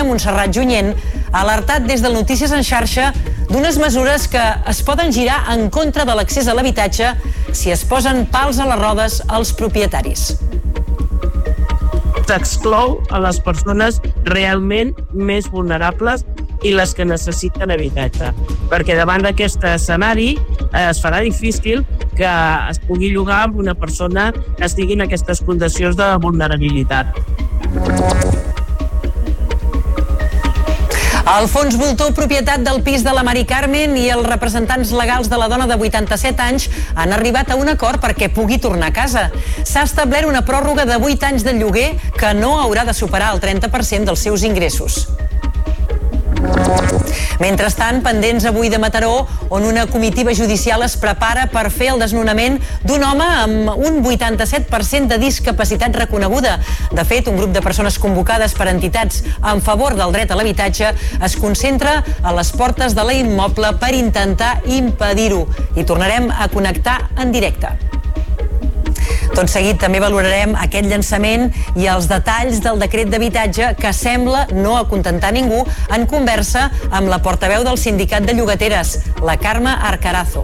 Catalunya, Montserrat Junyent, ha alertat des del Notícies en xarxa d'unes mesures que es poden girar en contra de l'accés a l'habitatge si es posen pals a les rodes als propietaris. S'exclou a les persones realment més vulnerables i les que necessiten habitatge, perquè davant d'aquest escenari es farà difícil que es pugui llogar amb una persona que estigui en aquestes condicions de vulnerabilitat. El fons voltor, propietat del pis de la Mari Carmen, i els representants legals de la dona de 87 anys han arribat a un acord perquè pugui tornar a casa. S'ha establert una pròrroga de 8 anys de lloguer que no haurà de superar el 30% dels seus ingressos. Mentrestant, pendents avui de Mataró, on una comitiva judicial es prepara per fer el desnonament d'un home amb un 87% de discapacitat reconeguda. De fet, un grup de persones convocades per entitats en favor del dret a l'habitatge es concentra a les portes de l'immoble per intentar impedir-ho. I tornarem a connectar en directe. Tot seguit també valorarem aquest llançament i els detalls del decret d'habitatge que sembla no acontentar ningú en conversa amb la portaveu del sindicat de llogateres, la Carme Arcarazo.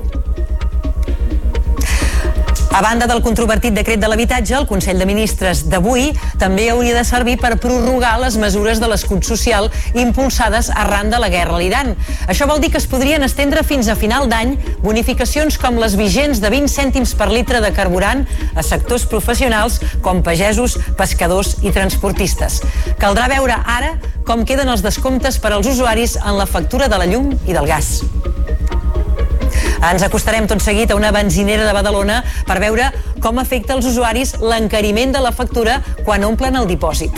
A banda del controvertit decret de l'habitatge, el Consell de Ministres d'avui també hauria de servir per prorrogar les mesures de l'escut social impulsades arran de la guerra a l'Iran. Això vol dir que es podrien estendre fins a final d'any bonificacions com les vigents de 20 cèntims per litre de carburant a sectors professionals com pagesos, pescadors i transportistes. Caldrà veure ara com queden els descomptes per als usuaris en la factura de la llum i del gas. Ens acostarem tot seguit a una benzinera de Badalona per veure com afecta als usuaris l'encariment de la factura quan omplen el dipòsit.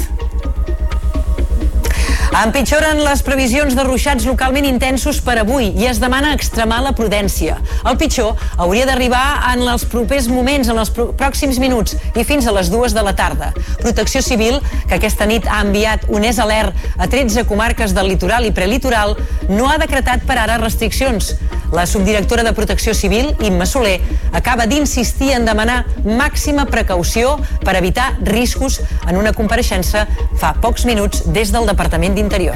Empitjoren les previsions de ruixats localment intensos per avui i es demana extremar la prudència. El pitjor hauria d'arribar en els propers moments, en els pròxims minuts i fins a les 2 de la tarda. Protecció Civil, que aquesta nit ha enviat un alert a 13 comarques del litoral i prelitoral, no ha decretat per ara restriccions. La subdirectora de Protecció Civil, Imma Soler, acaba d'insistir en demanar màxima precaució per evitar riscos en una compareixença fa pocs minuts des del Departament d'Interior.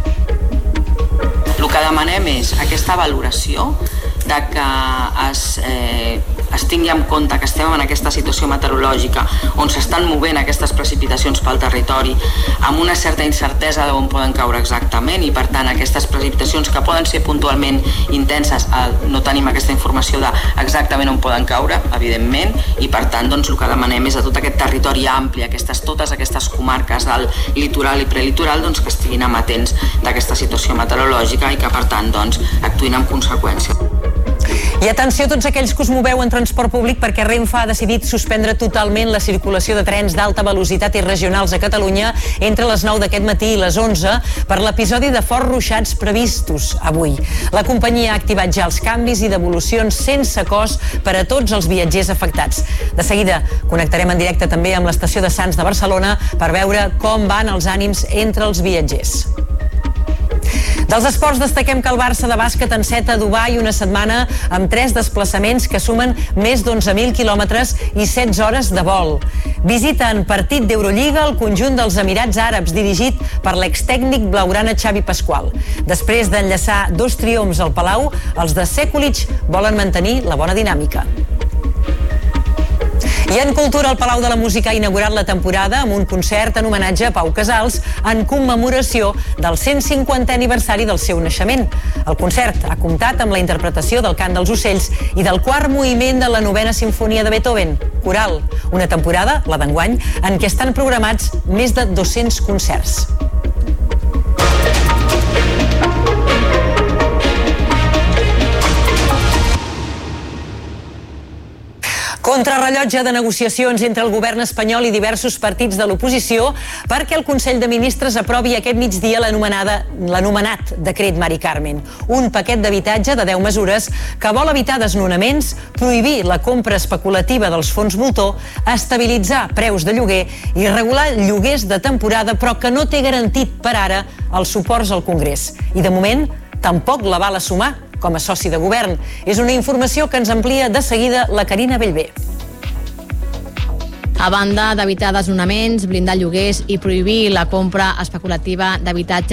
El que demanem és aquesta valoració de que es tingui en compte que estem en aquesta situació meteorològica on s'estan movent aquestes precipitacions pel territori amb una certa incertesa d'on poden caure exactament i per tant aquestes precipitacions que poden ser puntualment intenses no tenim aquesta informació d'exactament on poden caure, evidentment, i per tant doncs, el que demanem és a tot aquest territori ampli, totes aquestes comarques del litoral i prelitoral doncs, que estiguin amatents d'aquesta situació meteorològica i que per tant doncs, actuïn en conseqüència. I atenció a tots aquells que us moveu en transport públic perquè Renfe ha decidit suspendre totalment la circulació de trens d'alta velocitat i regionals a Catalunya entre les 9 d'aquest matí i les 11 per l'episodi de forts ruixats previstos avui. La companyia ha activat ja els canvis i devolucions sense cost per a tots els viatgers afectats. De seguida connectarem en directe també amb l'estació de Sants de Barcelona per veure com van els ànims entre els viatgers. Dels esports destaquem que el Barça de bàsquet enceta a Dubai una setmana amb 3 desplaçaments que sumen més d'11.000 quilòmetres i 16 hores de vol. Visita en partit d'Eurolliga el conjunt dels Emirats Àrabs dirigit per l'extècnic blaugrana Xavi Pasqual. Després d'enllaçar 2 triomfs al Palau, els de Sekulic volen mantenir la bona dinàmica. I en cultura, el Palau de la Música ha inaugurat la temporada amb un concert en homenatge a Pau Casals en commemoració del 150è aniversari del seu naixement. El concert ha comptat amb la interpretació del Cant dels Ocells i del 4º moviment de la 9ª Simfonia de Beethoven, Coral. Una temporada, la d'enguany, en què estan programats més de 200 concerts. Contrarrellotge de negociacions entre el govern espanyol i diversos partits de l'oposició perquè el Consell de Ministres aprovi aquest migdia l'anomenat decret Mari Carmen, un paquet d'habitatge de 10 mesures que vol evitar desnonaments, prohibir la compra especulativa dels fons voltor, estabilitzar preus de lloguer i regular lloguers de temporada, però que no té garantit per ara els suports al Congrés. I de moment tampoc la val assumar com a soci de govern. És una informació que ens amplia de seguida la Carina Bellver. A banda d'evitar desnonaments, blindar lloguers i prohibir la compra especulativa d'habitatge